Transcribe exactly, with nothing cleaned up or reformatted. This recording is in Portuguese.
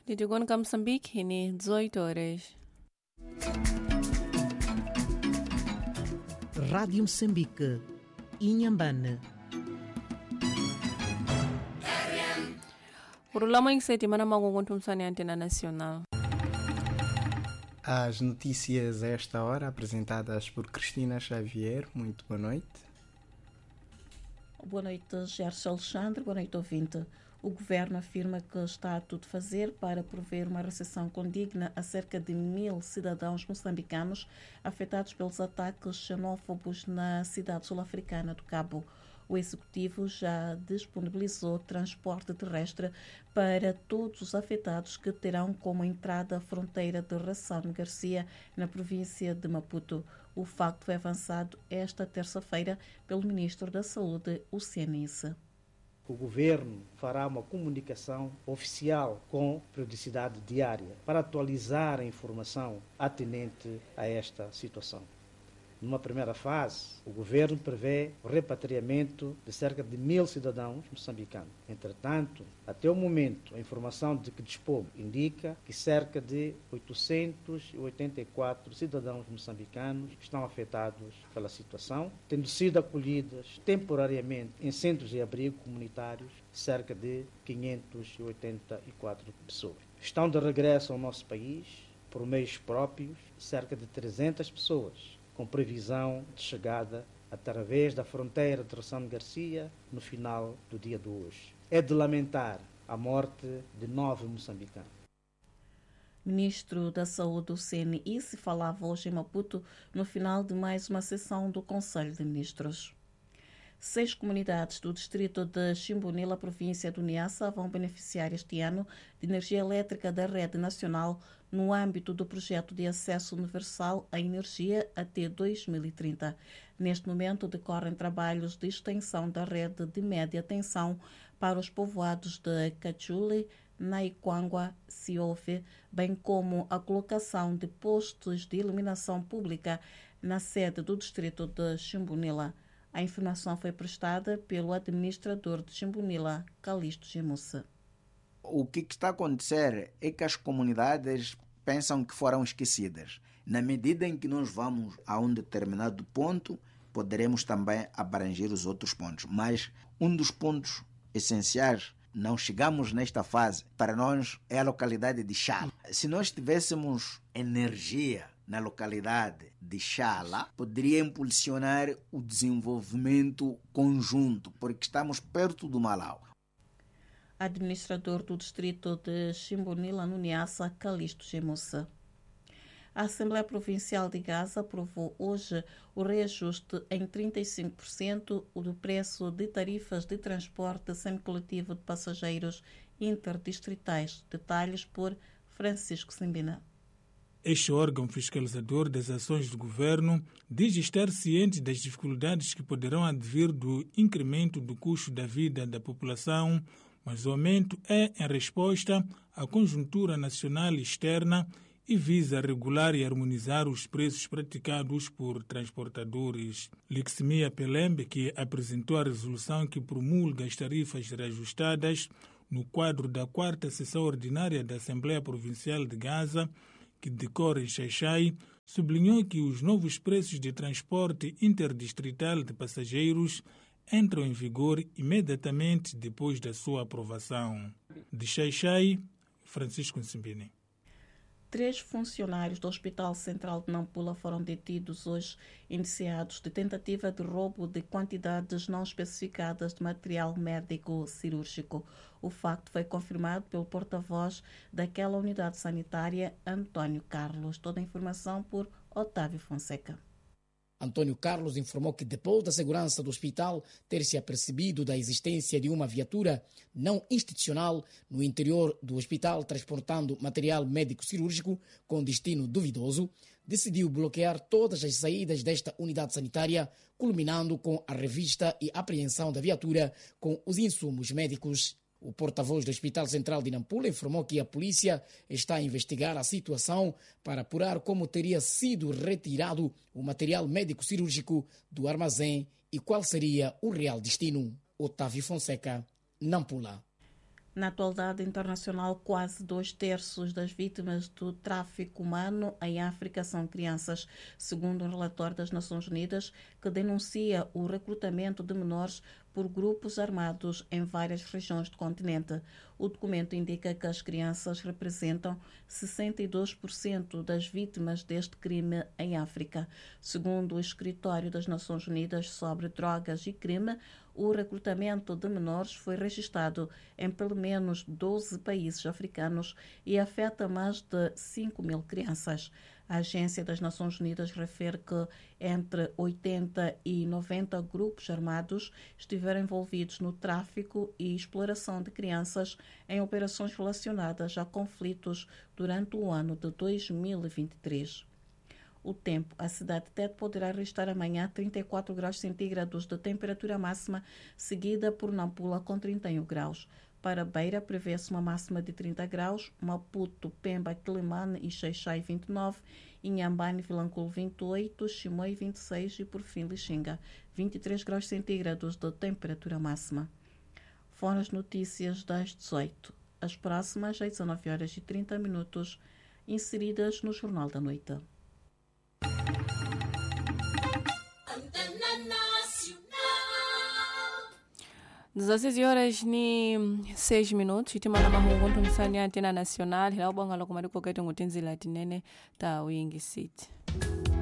Did Gon Moçambique, ni dezoito horas. Rádio Moçambique, Inhambane. Urulama em semana magunguntum sani Antena Nacional. As notícias a esta hora, apresentadas por Cristina Xavier. Muito boa noite. Boa noite, Gerson Alexandre. Boa noite, ouvinte. O governo afirma que está a tudo fazer para prover uma recepção condigna a cerca de mil cidadãos moçambicanos afetados pelos ataques xenófobos na cidade sul-africana do Cabo. O executivo já disponibilizou transporte terrestre para todos os afetados, que terão como entrada a fronteira de Ração Garcia, na província de Maputo. O facto foi avançado esta terça-feira pelo ministro da Saúde, o Cianice. O governo fará uma comunicação oficial com periodicidade diária para atualizar a informação atinente a esta situação. Numa primeira fase, o governo prevê o repatriamento de cerca de mil cidadãos moçambicanos. Entretanto, até o momento, a informação de que dispomos indica que cerca de oitocentos e oitenta e quatro cidadãos moçambicanos estão afetados pela situação, tendo sido acolhidos temporariamente em centros de abrigo comunitários cerca de quinhentas e oitenta e quatro pessoas. Estão de regresso ao nosso país, por meios próprios, cerca de trezentas pessoas, com previsão de chegada através da fronteira de Ração Garcia no final do dia de hoje. É de lamentar a morte de nove moçambicanos. Ministro da Saúde, o Cianice, falava hoje em Maputo no final de mais uma sessão do Conselho de Ministros. Seis comunidades do distrito de Chimbunila, província do Niassa, vão beneficiar este ano de energia elétrica da rede nacional no âmbito do projeto de acesso universal à energia até dois mil e trinta. Neste momento decorrem trabalhos de extensão da rede de média tensão para os povoados de Cachule, Naiquangua, Siofe, bem como a colocação de postos de iluminação pública na sede do distrito de Chimbunila. A informação foi prestada pelo administrador de Chimbunila, Calixto Gemussa. O que está a acontecer é que as comunidades pensam que foram esquecidas. Na medida em que nós vamos a um determinado ponto, poderemos também abranger os outros pontos. Mas um dos pontos essenciais, não chegamos nesta fase, para nós é a localidade de Chala. Se nós tivéssemos energia na localidade de Chala, poderia impulsionar o desenvolvimento conjunto, porque estamos perto do Malau. Administrador do distrito de Chimbunila, no Niassa, Calixto Gemussa. A Assembleia Provincial de Gaza aprovou hoje o reajuste em trinta e cinco por cento do preço de tarifas de transporte semicoletivo de passageiros interdistritais. Detalhes por Francisco Simbina. Este órgão fiscalizador das ações do governo diz estar ciente das dificuldades que poderão advir do incremento do custo da vida da população, mas o aumento é em resposta à conjuntura nacional e externa e visa regular e harmonizar os preços praticados por transportadores. Liximia Pelembe, que apresentou a resolução que promulga as tarifas reajustadas no quadro da quarta sessão ordinária da Assembleia Provincial de Gaza, que decorre em Xai-Xai, sublinhou que os novos preços de transporte interdistrital de passageiros entram em vigor imediatamente depois da sua aprovação. De Xai-Xai, Francisco Nsimbini. Três funcionários do Hospital Central de Nampula foram detidos hoje, indiciados de tentativa de roubo de quantidades não especificadas de material médico cirúrgico. O facto foi confirmado pelo porta-voz daquela unidade sanitária, Antônio Carlos. Toda a informação por Otávio Fonseca. Antônio Carlos informou que, depois da segurança do hospital ter se apercebido da existência de uma viatura não institucional no interior do hospital transportando material médico-cirúrgico com destino duvidoso, decidiu bloquear todas as saídas desta unidade sanitária, culminando com a revista e apreensão da viatura com os insumos médicos. O porta-voz do Hospital Central de Nampula informou que a polícia está a investigar a situação para apurar como teria sido retirado o material médico-cirúrgico do armazém e qual seria o real destino. Otávio Fonseca, Nampula. Na atualidade internacional, quase dois terços das vítimas do tráfico humano em África são crianças, segundo um relatório das Nações Unidas que denuncia o recrutamento de menores por grupos armados em várias regiões do continente. O documento indica que as crianças representam sessenta e dois por cento das vítimas deste crime em África. Segundo o Escritório das Nações Unidas sobre Drogas e Crime, o recrutamento de menores foi registrado em pelo menos doze países africanos e afeta mais de cinco mil crianças. A Agência das Nações Unidas refere que entre oitenta e noventa grupos armados estiveram envolvidos no tráfico e exploração de crianças em operações relacionadas a conflitos durante o ano de dois mil e vinte e três. O tempo. A cidade de Tete poderá registrar amanhã trinta e quatro graus centígrados de temperatura máxima, seguida por Nampula com trinta e um graus. Para Beira, prevê-se uma máxima de trinta graus, Maputo, Pemba, Quelimane e Xai-Xai vinte e nove, Inhambane, Vilanculo vinte e oito, Chimoio vinte e seis e, por fim, Lixinga, vinte e três graus centígrados de temperatura máxima. Foram as notícias das dezoito. As próximas às dezenove horas e trinta minutos, inseridas no Jornal da Noite. dezesseis horas ni seis minutos itimana mahungu ntumsani antena nacional hilawubonga lokumari koketo ngutinzila tinene ta uyingi city.